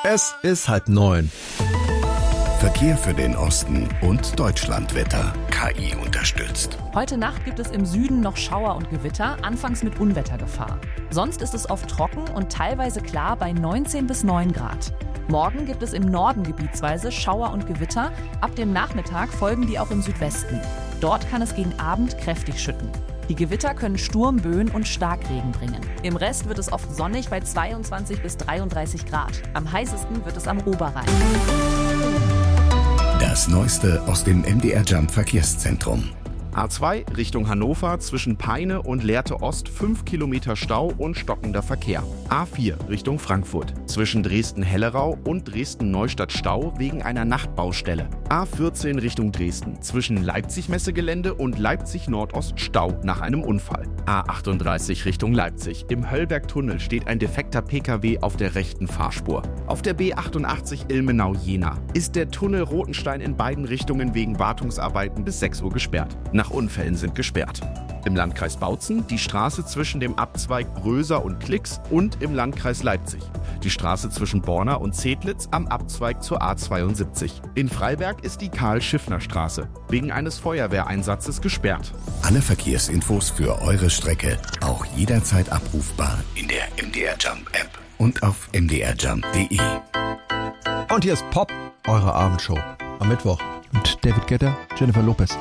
Es ist 8:30. Verkehr für den Osten und Deutschlandwetter. KI unterstützt. Heute Nacht gibt es im Süden noch Schauer und Gewitter, anfangs mit Unwettergefahr. Sonst ist es oft trocken und teilweise klar bei 19 bis 9 Grad. Morgen gibt es im Norden gebietsweise Schauer und Gewitter. Ab dem Nachmittag folgen die auch im Südwesten. Dort kann es gegen Abend kräftig schütten. Die Gewitter können Sturmböen und Starkregen bringen. Im Rest wird es oft sonnig bei 22 bis 33 Grad. Am heißesten wird es am Oberrhein. Das Neueste aus dem MDR Jump Verkehrszentrum. A2 Richtung Hannover zwischen Peine und Lehrte Ost 5 Kilometer Stau und stockender Verkehr. A4 Richtung Frankfurt zwischen Dresden-Hellerau und Dresden-Neustadt Stau wegen einer Nachtbaustelle. A14 Richtung Dresden zwischen Leipzig-Messegelände und Leipzig-Nordost Stau nach einem Unfall. A38 Richtung Leipzig. Im Höllbergtunnel steht ein defekter PKW auf der rechten Fahrspur. Auf der B88 Ilmenau-Jena ist der Tunnel Rotenstein in beiden Richtungen wegen Wartungsarbeiten bis 6 Uhr gesperrt. Nach Unfällen sind gesperrt. Im Landkreis Bautzen die Straße zwischen dem Abzweig Röser und Klix und im Landkreis Leipzig. Die Straße zwischen Borna und Zedlitz am Abzweig zur A72. In Freiberg ist die Karl-Schiffner-Straße wegen eines Feuerwehreinsatzes gesperrt. Alle Verkehrsinfos für eure Strecke auch jederzeit abrufbar in der MDR Jump App und auf mdrjump.de. Und hier ist Pop, eure Abendshow. Am Mittwoch. Und David Guetta, Jennifer Lopez.